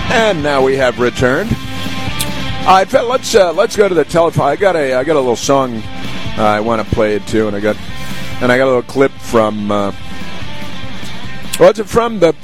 And now we have returned. Let's go to the telephone. I got a little song I want to play it too, and I got a little clip from. What's it from? The